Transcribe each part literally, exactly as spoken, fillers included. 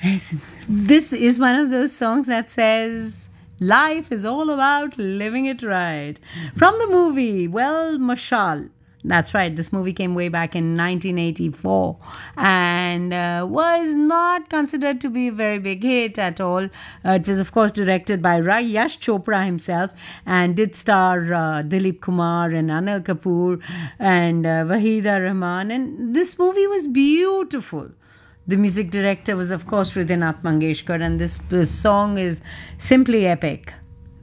Yes. This is one of those songs that says life is all about living it right. From the movie, well, Mashal. That's right. This movie came way back in nineteen eighty-four and uh, was not considered to be a very big hit at all. Uh, it was, of course, directed by Rai Yash Chopra himself and did star uh, Dilip Kumar and Anil Kapoor and uh, Waheeda Rahman. And this movie was beautiful. The music director was, of course, Hridaynath Mangeshkar, and this, this song is simply epic.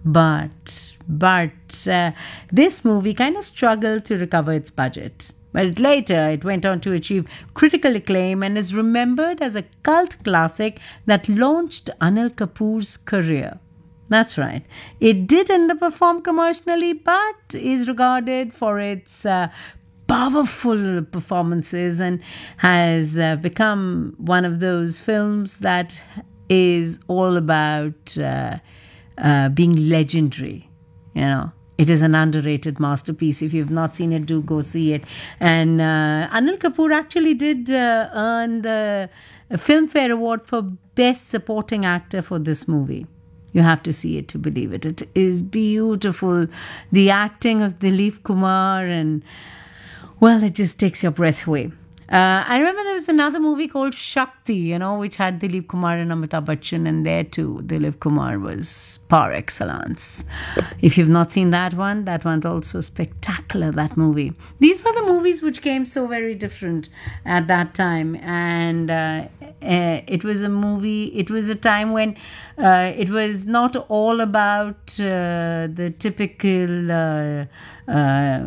But, but uh, this movie kind of struggled to recover its budget. But later, it went on to achieve critical acclaim and is remembered as a cult classic that launched Anil Kapoor's career. That's right. It did underperform commercially, but is regarded for its uh, powerful performances and has uh, become one of those films that is all about uh, uh, being legendary. You know, it is an underrated masterpiece. If you've not seen it, do go see it. And uh, Anil Kapoor actually did uh, earn the Filmfare Award for Best Supporting Actor for this movie. You have to see it to believe it. It is beautiful. The acting of Dilip Kumar and, well, it just takes your breath away. Uh, I remember there was another movie called Shakti, you know, which had Dilip Kumar and Amitabh Bachchan, and there too, Dilip Kumar was par excellence. If you've not seen that one, that one's also spectacular, that movie. These were the movies which came so very different at that time, and uh, uh, it was a movie, it was a time when uh, it was not all about uh, the typical uh, uh,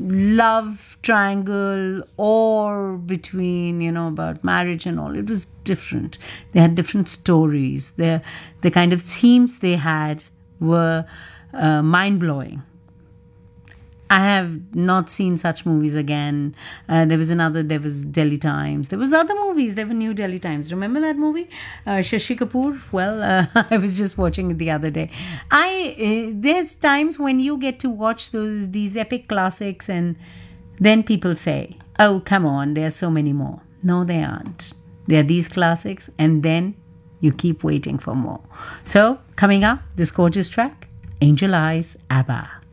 love triangle or between, you know, about marriage and all. It was different. They had different stories. The the kind of themes they had were uh, mind-blowing. I have not seen such movies again. Uh, there was another, there was Delhi Times. There was other movies. There were New Delhi Times. Remember that movie? Uh, Shashi Kapoor? Well, uh, I was just watching it the other day. I uh, There's times when you get to watch those these epic classics and then people say, oh, come on, there are so many more. No, they aren't. There are these classics and then you keep waiting for more. So, coming up, this gorgeous track, Angel Eyes, ABBA.